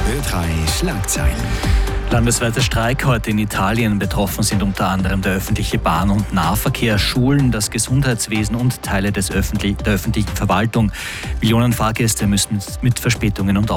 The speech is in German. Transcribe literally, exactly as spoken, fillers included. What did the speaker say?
Ö drei Schlagzeilen. Landesweiter Streik heute in Italien. Betroffen sind unter anderem der öffentliche Bahn- und Nahverkehr, Schulen, das Gesundheitswesen und Teile des öffentlich- der öffentlichen Verwaltung. Millionen Fahrgäste müssen mit Verspätungen und